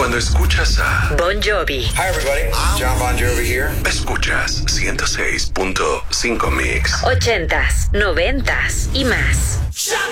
Cuando escuchas a Bon Jovi. Hi everybody, John Bon Jovi here. Escuchas 106.5 Mix. 80s, 90s y más.